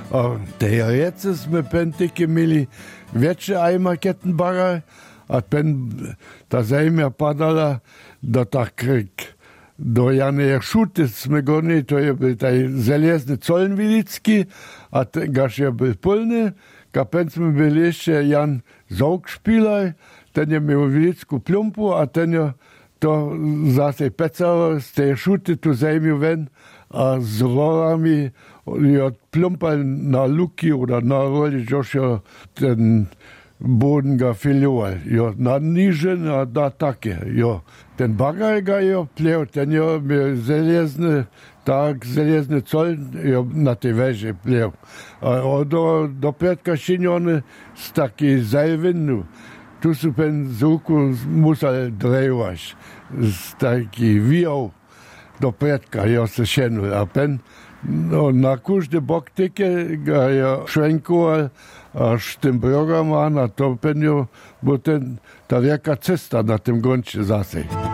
A teoretycznie sme pentyki mieli większe Eimerkettenbagger, a ta zajmia padala do tak do janej szuty sme goni, to je był taj żelazny Zollenwilicki, a gaż je był polny, kapen sme byli jeszcze Jan Zaugspieler, ten je miał wilicku plumpu, a ten je to zase pecał z tej szuty tu zajmił wen, a z rorami je plumpal na luki oder na roli, joż je ten Boden ga verloren. Jo, na niže, na takie. Jo, ten bagaj ga jo pleo, ten jo železny, tak železny col jo na tej veže pleo. A do petka šinjone z taki zajvinu. Tu su pen zuku musal drevaš. Z taki vijov do petka jo se šenul. A pen na kužde bok tike ga jo švenkoval, aż tym bürgerman, a to penio, bo ta wielka cesta na tym gruncie zase.